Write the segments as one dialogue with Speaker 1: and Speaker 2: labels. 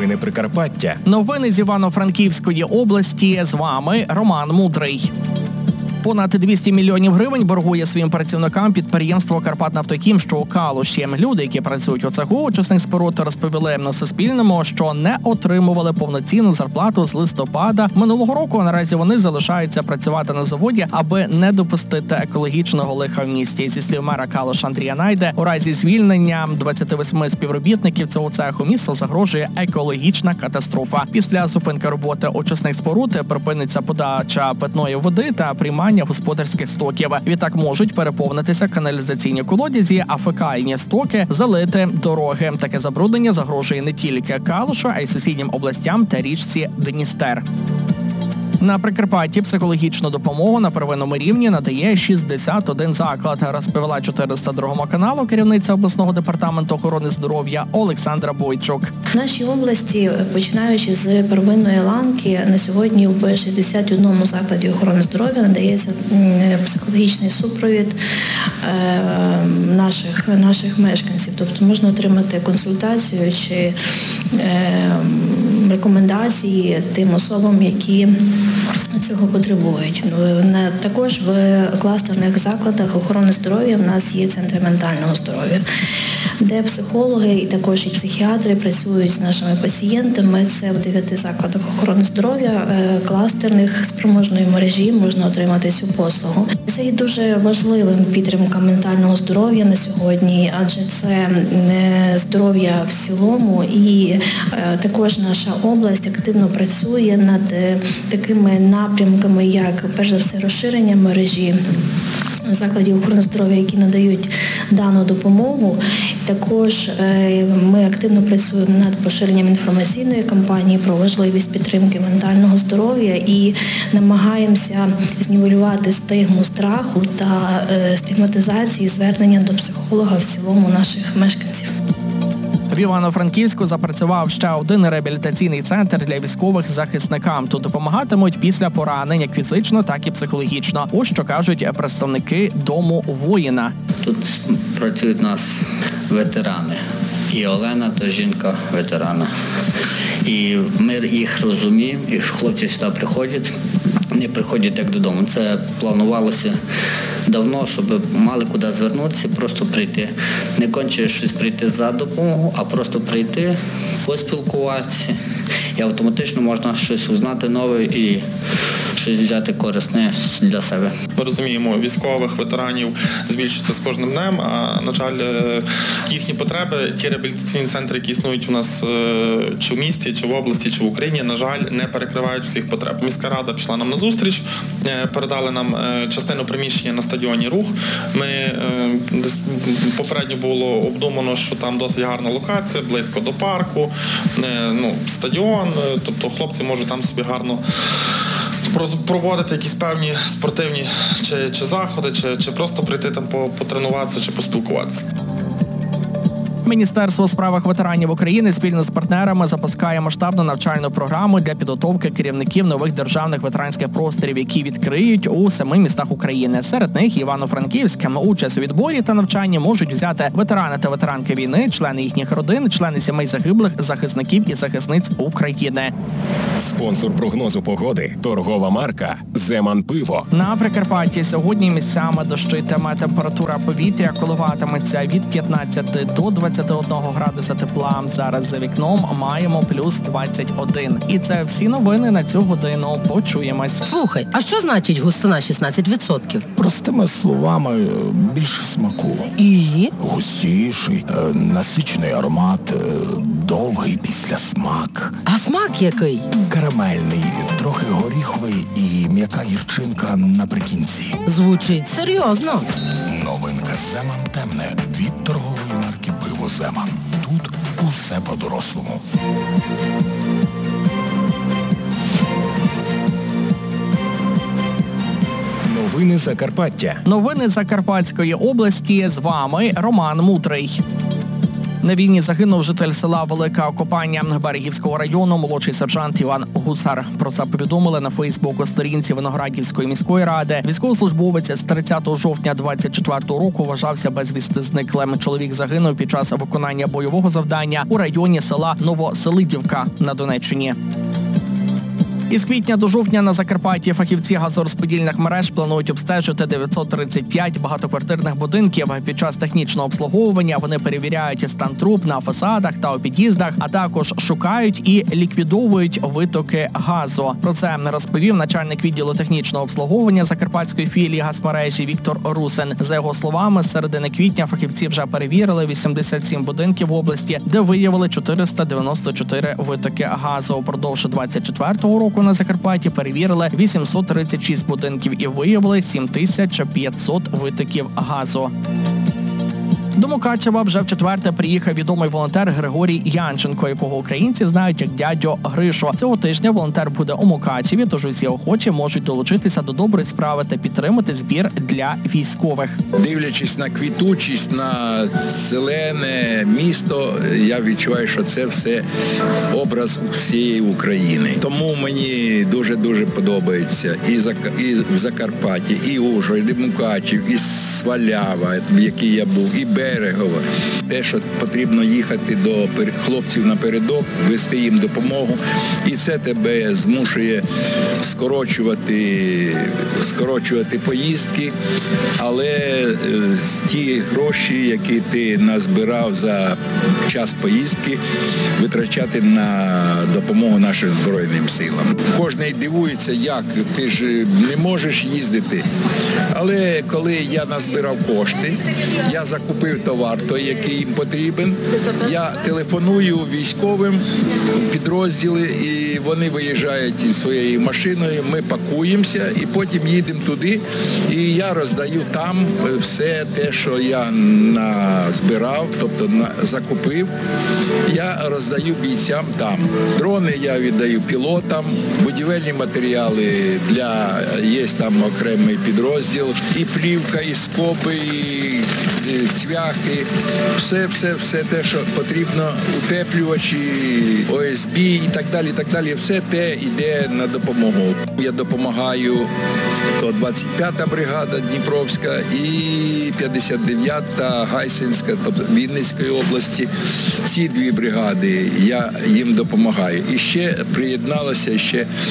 Speaker 1: Новини Прикарпаття.
Speaker 2: Новини з Івано-Франківської області. З вами Роман Мудрий. Понад 200 мільйонів гривень боргує своїм працівникам підприємство «Карпатнафтохім», що у Калуші. Люди, які працюють у цеху очисних споруд, розповіли на Суспільному, що не отримували повноцінну зарплату з листопада минулого року. Наразі вони залишаються працювати на заводі, аби не допустити екологічного лиха в місті. Зі слів мера Калуша Андрія Найде, у разі звільнення 28 співробітників цього цеху місту загрожує екологічна катастрофа. Після зупинки роботи очисних споруд припиниться подача питної води та приймання господарських стоків. Відтак можуть переповнитися каналізаційні колодязі, а фекальні стоки залити дороги. Таке забруднення загрожує не тільки Калушу, а й сусіднім областям та річці Дністер. На Прикарпатті психологічну допомогу на первинному рівні надає 61 заклад, розповіла 402 каналу керівниця обласного департаменту охорони здоров'я Олександра Бойчук.
Speaker 3: В нашій області, починаючи з первинної ланки, на сьогодні в 61 закладі охорони здоров'я надається психологічний супровід наших мешканців. Тобто можна отримати консультацію чи рекомендації тим особам, які цього потребують. Також в кластерних закладах охорони здоров'я в нас є центри ментального здоров'я, де психологи і також і психіатри працюють з нашими пацієнтами. Це в 9 закладах охорони здоров'я, кластерних спроможної мережі можна отримати цю послугу. Це є дуже важливим підтримка ментального здоров'я на сьогодні, адже це здоров'я в цілому, і також наша область активно працює над такими напрямками, як, перш за все, розширення мережі закладів охорони здоров'я, які надають дану допомогу. Також ми активно працюємо над поширенням інформаційної кампанії про важливість підтримки ментального здоров'я і намагаємося знівелювати стигму страху та стигматизації звернення до психолога в цілому наших мешканців.
Speaker 2: В Івано-Франківську запрацював ще один реабілітаційний центр для військових захисникам. Тут допомагатимуть після поранень як фізично, так і психологічно. Ось що кажуть представники Дому воїна.
Speaker 4: Тут працюють у нас ветерани. І Олена, то жінка ветерана. І ми їх розуміємо, і хлопці сюди приходять, не приходять як додому. Це планувалося давно, щоб мали куди звернутися, просто прийти. Не конче щось прийти за допомогу, а просто прийти, поспілкуватися. І автоматично можна щось узнати нове і щось взяти корисне для себе.
Speaker 5: Ми розуміємо, військових, ветеранів збільшується з кожним днем, а, на жаль, їхні потреби, ті реабілітаційні центри, які існують у нас чи в місті, чи в області, чи в Україні, на жаль, не перекривають всіх потреб. Міська рада пішла нам на зустріч, передали нам частину приміщення на стадіоні «Рух». Ми попередньо було обдумано, що там досить гарна локація, близько до парку, стадіон, тобто хлопці можуть там собі гарно проводити якісь певні спортивні чи заходи, чи просто прийти там потренуватися, чи поспілкуватися.
Speaker 2: Міністерство у справах ветеранів України спільно з партнерами запускає масштабну навчальну програму для підготовки керівників нових державних ветеранських просторів, які відкриють у 7 містах України. Серед них Івано-Франківськ. Участь у відборі та навчанні можуть взяти ветерани та ветеранки війни, члени їхніх родин, члени сімей загиблих, захисників і захисниць України.
Speaker 1: Спонсор прогнозу погоди – торгова марка «Земан Пиво».
Speaker 2: На Прикарпатті сьогодні місцями дощитиме. Температура повітря коливатиметься від 15 до 21 градуса тепла. Зараз за вікном маємо плюс 21. І це всі новини на цю годину. Почуємось.
Speaker 6: Слухай, а що значить густина 16%?
Speaker 7: Простими словами, більше смаку.
Speaker 6: І?
Speaker 7: Густіший, насичений аромат, довгий післясмак.
Speaker 6: А смак який?
Speaker 7: Карамельний, трохи горіховий і м'яка гірчинка наприкінці.
Speaker 6: Звучить серйозно.
Speaker 7: Новинка «Земан темне» від торгової марки «Пиво Земан». Тут усе по-дорослому.
Speaker 1: Новини Закарпаття.
Speaker 2: Новини Закарпатської області. З вами Роман Мудрий. На війні загинув житель села Велика Копання Берегівського району, молодший сержант Іван Гусар. Про це повідомили на Фейсбук-сторінці Виноградівської міської ради. Військовослужбовець з 30 жовтня 24-го року вважався безвісти зниклим. Чоловік загинув під час виконання бойового завдання у районі села Новоселидівка на Донеччині. Із квітня до жовтня на Закарпатті фахівці газорозподільних мереж планують обстежити 935 багатоквартирних будинків. Під час технічного обслуговування вони перевіряють стан труб на фасадах та у під'їздах, а також шукають і ліквідовують витоки газу. Про це розповів начальник відділу технічного обслуговування Закарпатської філії газмережі Віктор Русин. За його словами, з середини квітня фахівці вже перевірили 87 будинків в області, де виявили 494 витоки газу. Упродовж 24-го року на Закарпатті перевірили 836 будинків і виявили 7500 витоків газу. До Мукачева вже вчетверте приїхав відомий волонтер Григорій Янченко, якого українці знають як дядю Гришу. Цього тижня волонтер буде у Мукачеві, тож усі охочі можуть долучитися до доброї справи та підтримати збір для військових.
Speaker 8: Дивлячись на квітучість, на зелене місто, я відчуваю, що це все образ всієї України. Тому мені дуже-дуже подобається і в Закарпатті, і Ужгород, і Мукачев, і Свалява, в якій я був, і Берегово. Те, що потрібно їхати до хлопців напередок, вести їм допомогу. І це тебе змушує скорочувати поїздки, але ті гроші, які ти назбирав за час поїздки, витрачати на допомогу нашим Збройним силам. Кожний дивується, як ти ж не можеш їздити. Але коли я назбирав кошти, я закупив товар, той, який їм потрібен, я телефоную військовим підрозділи, і вони виїжджають із своєю машиною, ми пакуємося і потім їдемо туди, і я роздаю там все те, що я назбирав, тобто закупив, я роздаю бійцям там. Дрони я віддаю пілотам, будівельні матеріали є там окремий підрозділ, і плівка, і скоби, і цвяхи, все те, що потрібно, утеплювачі, ОСБ і так далі, все те йде на допомогу. Я допомагаю, то 25-та бригада Дніпровська і 59-та Гайсинська, тобто Вінницької області. Ці дві бригади, я їм допомагаю. І ще приєдналися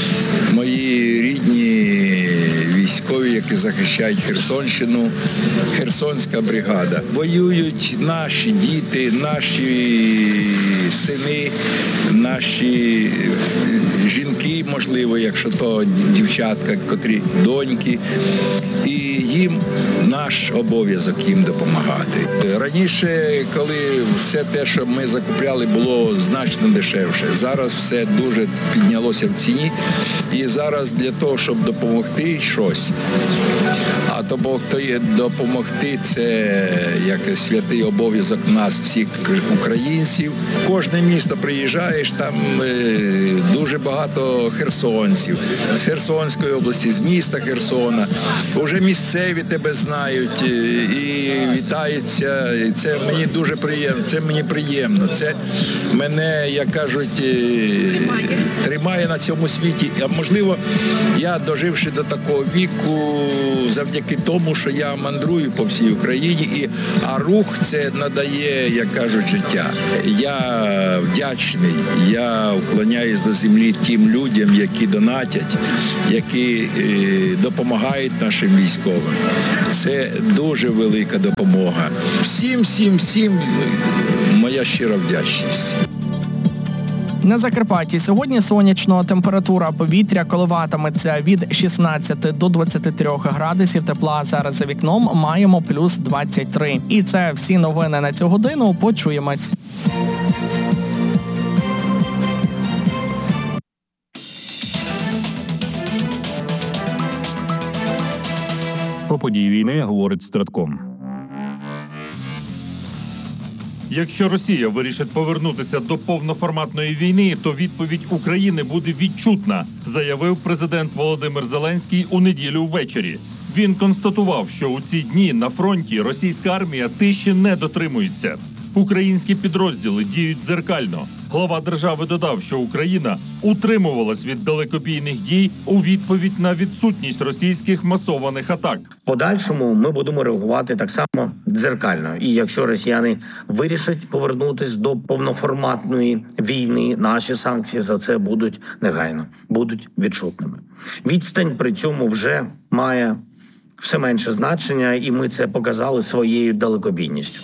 Speaker 8: мої рідні військові, які захищають Херсонщину, Херсонська бригада. Воюють наші діти, наші сини, наші жінки, можливо, якщо то дівчатка, котрі доньки. І їм наш обов'язок їм допомагати. Раніше, коли все те, що ми закупляли, було значно дешевше. Зараз все дуже піднялося в ціні. І зараз для того, щоб допомогти щось, а допомогти – це як святий обов'язок нас, всіх українців. В кожне місто приїжджаєш, там дуже багато херсонців, з Херсонської області, з міста Херсона. Уже місцеві тебе знають і вітаються. І це мені дуже приємно. Це мене, як кажуть, тримає на цьому світі. А можливо, я, доживши до такого віку, завдяки тому, що я мандрую по всій Україні, а рух це надає, як кажуть, життя. Я вдячний, я уклоняюсь до землі тим людям, які донатять, які допомагають нашим військовим. Це дуже велика допомога. Всім моя щира вдячність.
Speaker 2: На Закарпатті сьогодні сонячно, температура повітря коливатиметься від 16 до 23 градусів тепла. Зараз за вікном маємо плюс 23. І це всі новини на цю годину. Почуємось.
Speaker 9: Про події війни говорить Стратком.
Speaker 10: Якщо Росія вирішить повернутися до повноформатної війни, то відповідь України буде відчутна, заявив президент Володимир Зеленський у неділю ввечері. Він констатував, що у ці дні на фронті російська армія тиші не дотримується. Українські підрозділи діють дзеркально. Глава держави додав, що Україна утримувалась від далекобійних дій у відповідь на відсутність російських масованих атак.
Speaker 11: В подальшому ми будемо реагувати так само дзеркально. І якщо росіяни вирішать повернутися до повноформатної війни, наші санкції за це будуть негайно, будуть відчутними. Відстань при цьому вже має все менше значення, і ми це показали своєю далекобійністю.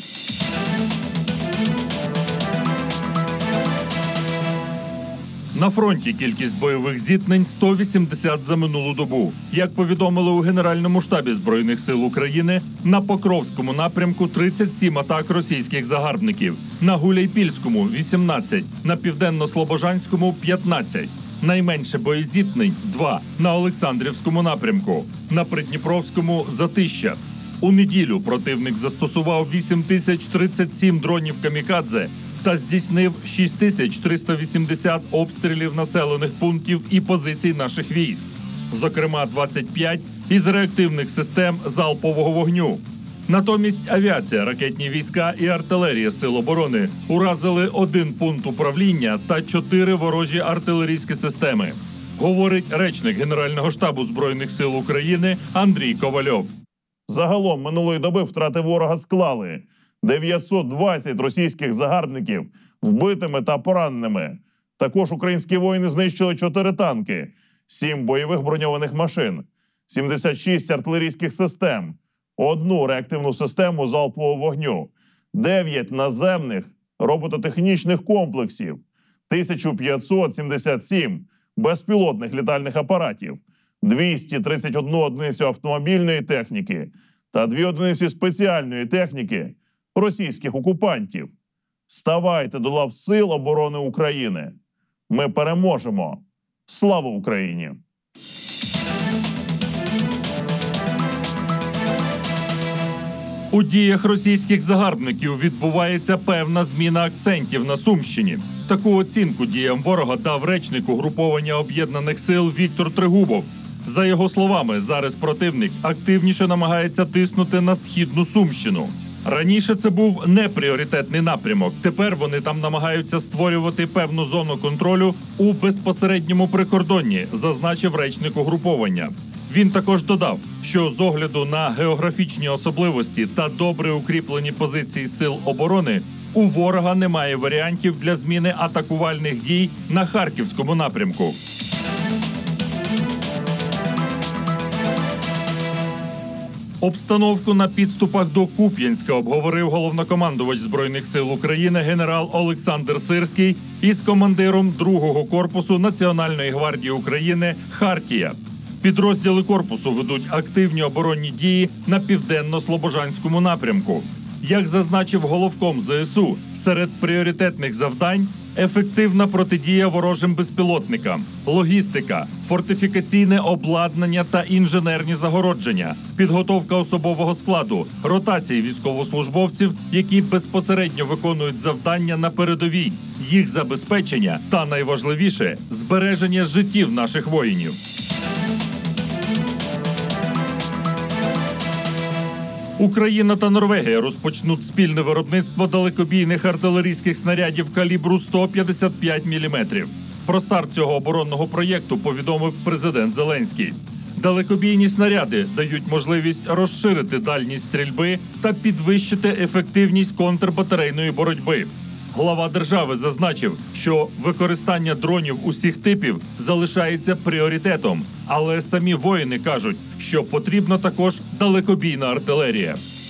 Speaker 10: На фронті кількість бойових зіткнень – 180 за минулу добу. Як повідомили у Генеральному штабі Збройних сил України, на Покровському напрямку 37 атак російських загарбників, на Гуляйпільському – 18, на Південно-Слобожанському – 15. Найменше боєзіткнень – 2 на Олександрівському напрямку, на Придніпровському – Затища. У неділю противник застосував 8037 дронів «Камікадзе» та здійснив 6380 обстрілів населених пунктів і позицій наших військ. Зокрема, 25 із реактивних систем залпового вогню. Натомість авіація, ракетні війська і артилерія Сил оборони уразили 1 пункт управління та 4 ворожі артилерійські системи. Говорить речник Генерального штабу Збройних сил України Андрій Ковальов.
Speaker 12: Загалом минулої доби втрати ворога склали 920 російських загарбників вбитими та пораненими. Також українські воїни знищили 4 танки, 7 бойових броньованих машин, 76 артилерійських систем, 1 реактивну систему залпового вогню, 9 наземних робототехнічних комплексів, 1577 безпілотних літальних апаратів, 231 одиницю автомобільної техніки та 2 одиниці спеціальної техніки російських окупантів. Ставайте до лав Сил оборони України. Ми переможемо. Слава Україні!
Speaker 10: У діях російських загарбників відбувається певна зміна акцентів на Сумщині. Таку оцінку діям ворога дав речник угруповання Об'єднаних сил Віктор Трегубов. За його словами, зараз противник активніше намагається тиснути на східну Сумщину. Раніше це був непріоритетний напрямок. Тепер вони там намагаються створювати певну зону контролю у безпосередньому прикордонні, зазначив речник угруповання. Він також додав, що з огляду на географічні особливості та добре укріплені позиції Сил оборони, у ворога немає варіантів для зміни атакувальних дій на Харківському напрямку. Обстановку на підступах до Куп'янська обговорив головнокомандувач Збройних сил України генерал Олександр Сирський із командиром 2-го корпусу Національної гвардії України «Хартія». Підрозділи корпусу ведуть активні оборонні дії на південно-слобожанському напрямку. Як зазначив головком ЗСУ, серед пріоритетних завдань – ефективна протидія ворожим безпілотникам, логістика, фортифікаційне обладнання та інженерні загородження, підготовка особового складу, ротації військовослужбовців, які безпосередньо виконують завдання на передовій, їх забезпечення та, найважливіше, збереження життів наших воїнів. Україна та Норвегія розпочнуть спільне виробництво далекобійних артилерійських снарядів калібру 155 мм. Про старт цього оборонного проєкту повідомив президент Зеленський. Далекобійні снаряди дають можливість розширити дальність стрільби та підвищити ефективність контрбатарейної боротьби. Глава держави зазначив, що використання дронів усіх типів залишається пріоритетом, але самі воїни кажуть, що потрібна також далекобійна артилерія.